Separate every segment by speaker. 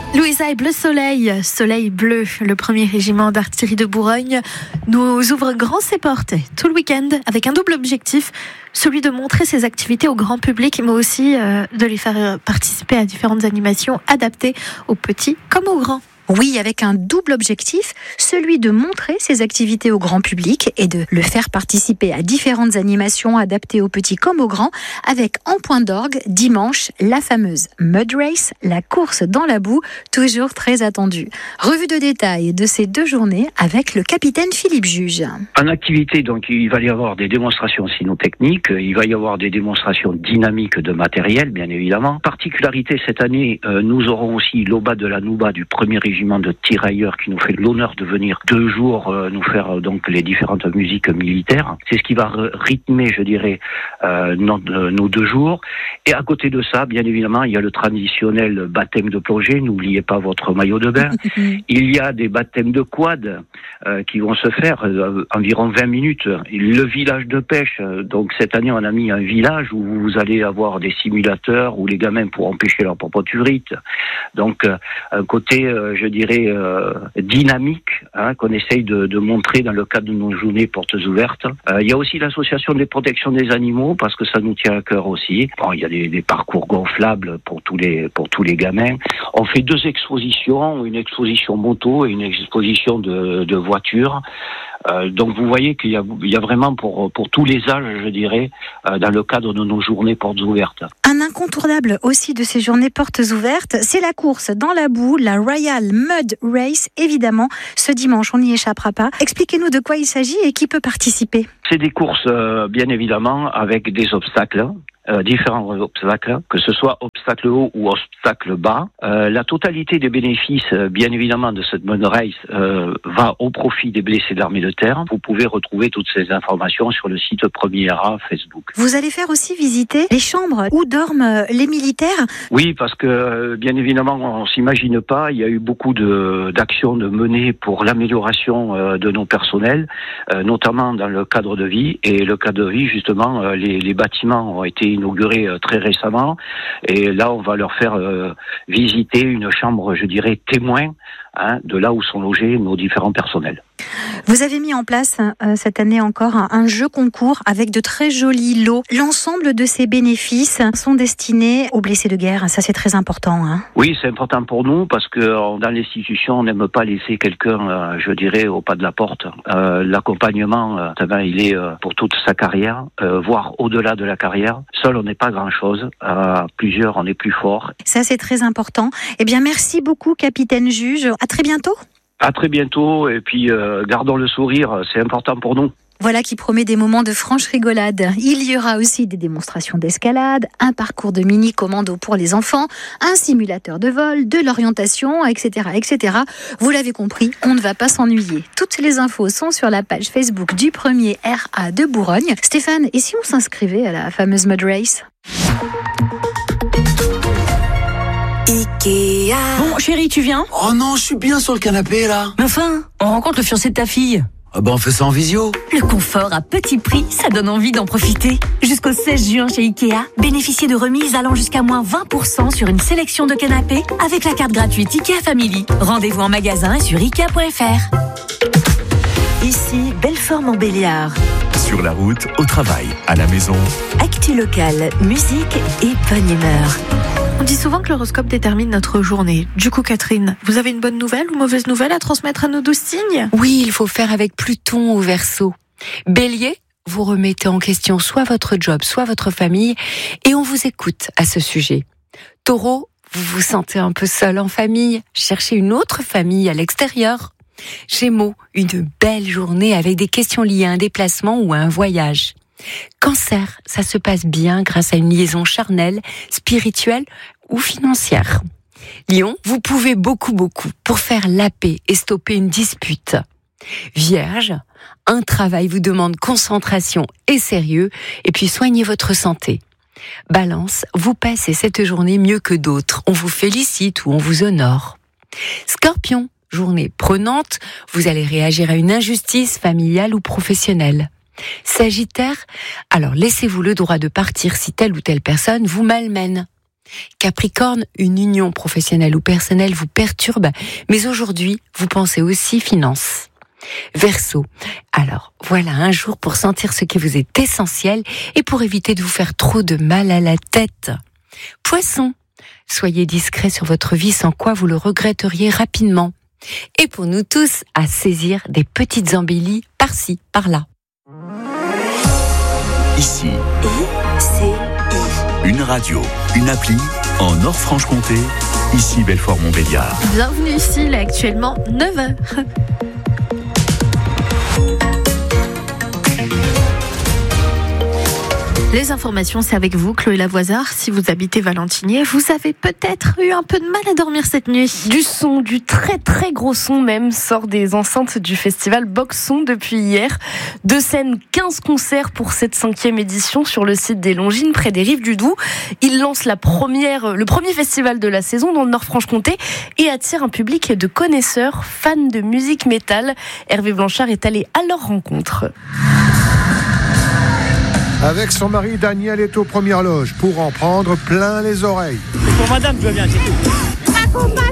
Speaker 1: Louisa et Bleu Soleil, Soleil Bleu, le premier régiment d'artillerie de Bourgogne, nous ouvre grand ses portes tout le week-end avec un double objectif, celui de montrer ses activités au grand public, mais aussi de les faire participer à différentes animations adaptées aux petits comme aux grands.
Speaker 2: Oui, avec un double objectif, celui de montrer ses activités au grand public et de le faire participer à différentes animations adaptées aux petits comme aux grands, avec en point d'orgue, dimanche, la fameuse Mud Race, la course dans la boue, toujours très attendue. Revue de détail de ces 2 journées avec le capitaine Philippe Juge.
Speaker 3: En activité, donc, il va y avoir des démonstrations cynotechniques, il va y avoir des démonstrations dynamiques de matériel, bien évidemment. Particularité cette année, nous aurons aussi l'Oba de la Nouba du premier régiment de tirailleurs qui nous fait l'honneur de venir 2 jours nous faire donc les différentes musiques militaires. C'est ce qui va rythmer, je dirais, nos 2 jours. Et à côté de ça, bien évidemment, il y a le traditionnel baptême de plongée. N'oubliez pas votre maillot de bain. Il y a des baptêmes de quad qui vont se faire environ 20 minutes. Le village de pêche. Donc cette année, on a mis un village où vous allez avoir des simulateurs où les gamins pourront pêcher leur propre truite. Donc un côté, je dirais, dynamique, qu'on essaye de montrer dans le cadre de nos journées portes ouvertes. Il y a aussi l'association des protections des animaux, parce que ça nous tient à cœur aussi. Bon, il y a des parcours gonflables pour tous les gamins. On fait 2 expositions, une exposition moto et une exposition de voitures. Donc vous voyez qu'il y a vraiment pour tous les âges, je dirais, dans le cadre de nos journées portes ouvertes.
Speaker 2: Un incontournable aussi de ces journées portes ouvertes, c'est la course dans la boue, la Royal Mud Race, évidemment. Ce dimanche, on n'y échappera pas. Expliquez-nous de quoi il s'agit et qui peut participer.
Speaker 3: C'est des courses, bien évidemment, avec des obstacles. Différents obstacles, que ce soit obstacle haut ou obstacle bas. La totalité des bénéfices, bien évidemment, de cette Mud Race va au profit des blessés de l'armée de terre. Vous pouvez retrouver toutes ces informations sur le site Premier RA Facebook.
Speaker 2: Vous allez faire aussi visiter les chambres où dorment les militaires.
Speaker 3: Oui, parce que, bien évidemment, on s'imagine pas, il y a eu beaucoup d'actions de menées pour l'amélioration de nos personnels, notamment dans le cadre de vie. Et le cadre de vie, justement, les bâtiments ont été inauguré très récemment, et là on va leur faire visiter une chambre, je dirais, témoin de là où sont logés nos différents personnels.
Speaker 2: Vous avez mis en place cette année encore un jeu concours avec de très jolis lots. L'ensemble de ces bénéfices sont destinés aux blessés de guerre. Ça, c'est très important.
Speaker 3: Oui, c'est important pour nous parce que dans l'institution, on n'aime pas laisser quelqu'un, je dirais, au pas de la porte. L'accompagnement, il est pour toute sa carrière, voire au-delà de la carrière. Seul, on n'est pas grand-chose. Plusieurs, on est plus fort.
Speaker 2: Ça, c'est très important. Eh bien, merci beaucoup, capitaine Juge. À très bientôt.
Speaker 3: À très bientôt, et puis gardons le sourire, c'est important pour nous.
Speaker 2: Voilà qui promet des moments de franche rigolade. Il y aura aussi des démonstrations d'escalade, un parcours de mini-commando pour les enfants, un simulateur de vol, de l'orientation, etc., etc. Vous l'avez compris, on ne va pas s'ennuyer. Toutes les infos sont sur la page Facebook du premier RA de Bourgogne. Stéphane, et si on s'inscrivait à la fameuse Mud Race ?
Speaker 4: Ikea.
Speaker 5: Bon, chérie, tu viens ?
Speaker 4: Oh non, je suis bien sur le canapé, là.
Speaker 5: Mais enfin, on rencontre le fiancé de ta fille.
Speaker 4: Ah ben, on fait ça en visio.
Speaker 5: Le confort à petit prix, ça donne envie d'en profiter. Jusqu'au 16 juin chez Ikea, bénéficiez de remises allant jusqu'à moins 20% sur une sélection de canapés avec la carte gratuite Ikea Family. Rendez-vous en magasin et sur Ikea.fr.
Speaker 6: Ici, Belfort-Montbéliard.
Speaker 7: Sur la route, au travail, à la maison.
Speaker 6: Actu locale, musique et bonne humeur.
Speaker 1: On dit souvent que l'horoscope détermine notre journée. Du coup, Catherine, vous avez une bonne nouvelle ou mauvaise nouvelle à transmettre à nos 12 signes ?
Speaker 8: Oui, il faut faire avec Pluton au Verseau. Bélier, vous remettez en question soit votre job, soit votre famille, et on vous écoute à ce sujet. Taureau, vous vous sentez un peu seul en famille, cherchez une autre famille à l'extérieur. Gémeaux, une belle journée avec des questions liées à un déplacement ou à un voyage. Cancer, ça se passe bien grâce à une liaison charnelle, spirituelle ou financière. Lion, vous pouvez beaucoup pour faire la paix et stopper une dispute. Vierge, un travail vous demande concentration et sérieux, et puis soignez votre santé. Balance, vous passez cette journée mieux que d'autres, on vous félicite ou on vous honore. Scorpion, journée prenante, vous allez réagir à une injustice familiale ou professionnelle. Sagittaire, alors laissez-vous le droit de partir si telle ou telle personne vous malmène. Capricorne, une union professionnelle ou personnelle vous perturbe, mais aujourd'hui, vous pensez aussi finances. Verseau, alors voilà un jour pour sentir ce qui vous est essentiel et pour éviter de vous faire trop de mal à la tête. Poisson, soyez discret sur votre vie sans quoi vous le regretteriez rapidement. Et pour nous tous, à saisir des petites embellies par-ci, par-là.
Speaker 7: Ici, une radio, une appli en Nord-Franche-Comté. Ici Belfort-Montbéliard.
Speaker 1: Bienvenue ici, il est actuellement 9h. Les informations, c'est avec vous, Chloé Lavoisard. Si vous habitez Valentinier, vous avez peut-être eu un peu de mal à dormir cette nuit.
Speaker 9: Du son, du très très gros son même, sort des enceintes du festival Boxon depuis hier. 2 scènes, 15 concerts pour cette 5e édition sur le site des Longines, près des rives du Doubs. Il lance le premier festival de la saison dans le Nord-Franche-Comté et attire un public de connaisseurs, fans de musique métal. Hervé Blanchard est allé à leur rencontre.
Speaker 10: Avec son mari, Daniel est aux premières loges pour en prendre plein les oreilles.
Speaker 11: Pour madame, je viens, c'est tout.
Speaker 12: Ah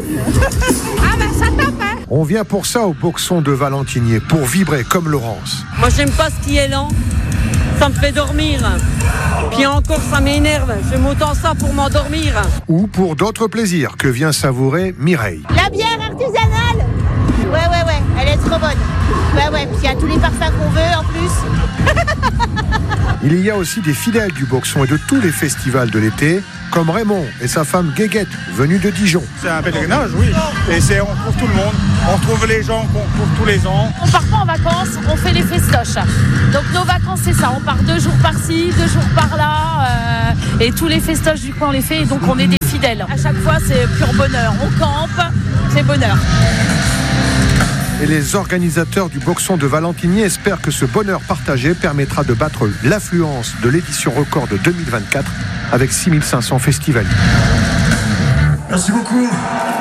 Speaker 12: ben ça tape, hein.
Speaker 10: On vient pour ça au Boxon de Valentinier, pour vibrer comme Laurence.
Speaker 13: Moi, j'aime pas ce qui est lent. Ça me fait dormir. Puis encore, ça m'énerve. J'aime autant ça pour m'endormir.
Speaker 10: Ou pour d'autres plaisirs que vient savourer Mireille.
Speaker 12: La bière artisanale. Ouais, elle est trop bonne. Ouais, puis il y a tous les parfums qu'on veut en plus.
Speaker 10: Il y a aussi des fidèles du Boxon et de tous les festivals de l'été, comme Raymond et sa femme Guéguette, venus de Dijon.
Speaker 11: C'est un pèlerinage, oui. Et on trouve tout le monde. On retrouve les gens qu'on retrouve tous les ans.
Speaker 14: On part pas en vacances, on fait les festoches. Donc nos vacances, c'est ça. On part 2 jours par-ci, 2 jours par-là. Et tous les festoches du coin, on les fait. Et donc on est des fidèles. À chaque fois, c'est pur bonheur. On campe, c'est bonheur.
Speaker 10: Et les organisateurs du Boxon de Valentinier espèrent que ce bonheur partagé permettra de battre l'affluence de l'édition record de 2024 avec 6500 festivaliers.
Speaker 11: Merci beaucoup.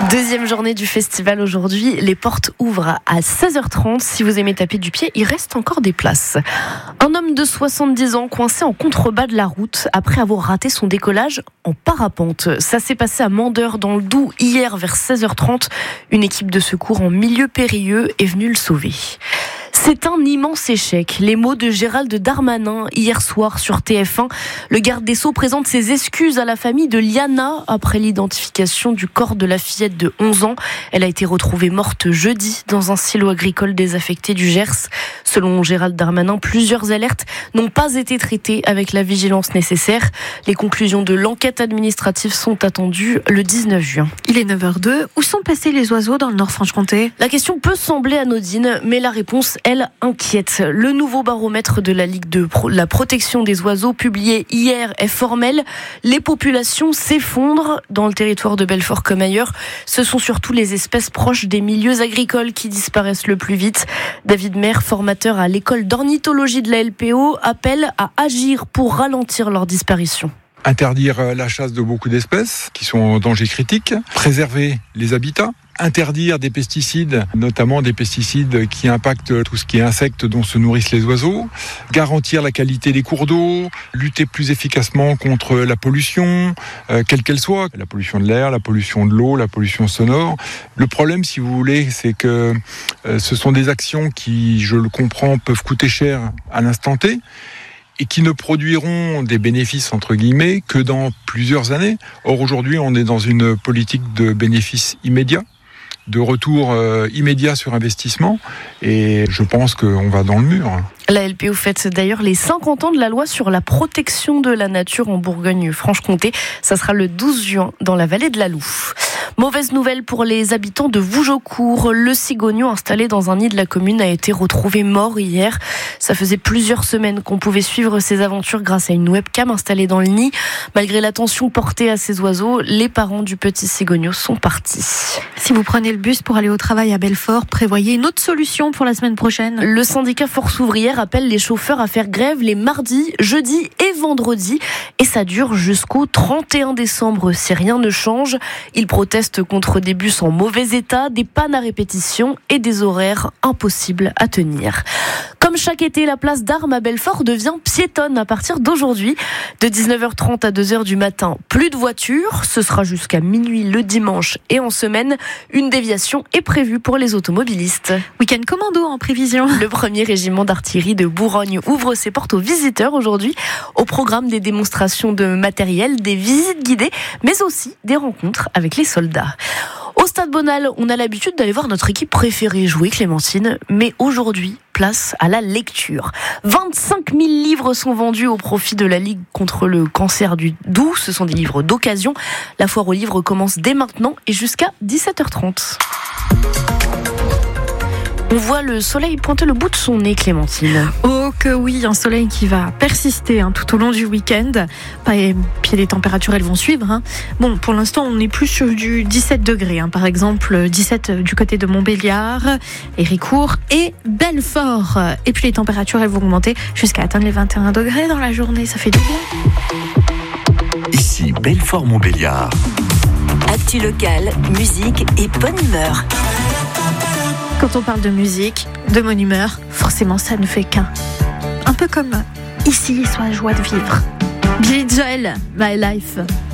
Speaker 9: 2e journée du festival aujourd'hui. Les portes ouvrent à 16h30. Si vous aimez taper du pied, il reste encore des places. Un homme de 70 ans coincé en contrebas de la route après avoir raté son décollage en parapente. Ça s'est passé à Mandeur dans le Doubs hier vers 16h30. Une équipe de secours en milieu périlleux est venue le sauver. C'est un immense échec. Les mots de Gérald Darmanin hier soir sur TF1. Le garde des Sceaux présente ses excuses à la famille de Liana après l'identification du corps de la fillette de 11 ans. Elle a été retrouvée morte jeudi dans un silo agricole désaffecté du Gers. Selon Gérald Darmanin, plusieurs alertes n'ont pas été traitées avec la vigilance nécessaire. Les conclusions de l'enquête administrative sont attendues le 19 juin.
Speaker 1: Il est 9h02. Où sont passés les oiseaux dans le Nord-Franche-Comté ?
Speaker 9: La question peut sembler anodine, mais la réponse, elle, inquiète. Le nouveau baromètre de la Ligue de la protection des oiseaux publié hier est formel. Les populations s'effondrent dans le territoire de Belfort comme ailleurs. Ce sont surtout les espèces proches des milieux agricoles qui disparaissent le plus vite. David Maire, formateur à l'école d'ornithologie de la LPO, appelle à agir pour ralentir leur disparition.
Speaker 15: Interdire la chasse de beaucoup d'espèces qui sont en danger critique, préserver les habitats, interdire des pesticides, notamment des pesticides qui impactent tout ce qui est insectes dont se nourrissent les oiseaux, garantir la qualité des cours d'eau, lutter plus efficacement contre la pollution, quelle qu'elle soit, la pollution de l'air, la pollution de l'eau, la pollution sonore. Le problème, si vous voulez, c'est que ce sont des actions qui, je le comprends, peuvent coûter cher à l'instant T, et qui ne produiront des bénéfices, entre guillemets, que dans plusieurs années. Or, aujourd'hui, on est dans une politique de bénéfices immédiats, de retour immédiat sur investissement, et je pense qu'on va dans le mur.
Speaker 9: La LPO fête d'ailleurs les 50 ans de la loi sur la protection de la nature en Bourgogne-Franche-Comté. Ça sera le 12 juin dans la vallée de la Loue. Mauvaise nouvelle pour les habitants de Vougeaucourt. Le cigogneau installé dans un nid de la commune a été retrouvé mort hier. Ça faisait plusieurs semaines qu'on pouvait suivre ses aventures grâce à une webcam installée dans le nid. Malgré l'attention portée à ces oiseaux, les parents du petit cigogneau sont partis.
Speaker 1: Si vous prenez le bus pour aller au travail à Belfort, prévoyez une autre solution pour la semaine prochaine.
Speaker 9: Le syndicat Force ouvrière appelle les chauffeurs à faire grève les mardis, jeudis et vendredis. Et ça dure jusqu'au 31 décembre si rien ne change. Ils protestent contre des bus en mauvais état, des pannes à répétition et des horaires impossibles à tenir. Comme chaque été, la place d'Armes à Belfort devient piétonne à partir d'aujourd'hui. De 19h30 à 2h du matin, plus de voitures. Ce sera jusqu'à minuit le dimanche et en semaine. Une déviation est prévue pour les automobilistes.
Speaker 1: Week-end commando en prévision.
Speaker 9: Le 1er régiment d'artillerie de Bourgogne ouvre ses portes aux visiteurs aujourd'hui. Au programme des démonstrations de matériel, des visites guidées, mais aussi des rencontres avec les soldats. Au Stade Bonal, on a l'habitude d'aller voir notre équipe préférée jouer, Clémentine. Mais aujourd'hui, place à la lecture. 25 000 livres sont vendus au profit de la Ligue contre le cancer du Doubs. Ce sont des livres d'occasion. La foire aux livres commence dès maintenant et jusqu'à 17h30. On voit le soleil pointer le bout de son nez, Clémentine.
Speaker 1: Oh que oui, un soleil qui va persister tout au long du week-end. Et puis les températures, elles vont suivre. Bon, pour l'instant, on est plus sur du 17 degrés. Par exemple, 17 du côté de Montbéliard, Héricourt et Belfort. Et puis les températures, elles vont augmenter jusqu'à atteindre les 21 degrés dans la journée. Ça fait du bien.
Speaker 7: Ici, Belfort-Montbéliard.
Speaker 6: Actu locale, musique et bonne humeur.
Speaker 1: Quand on parle de musique, de bonne humeur, forcément ça ne fait qu'un. Un peu comme ici, soit joie de vivre. Billy Joel, My Life.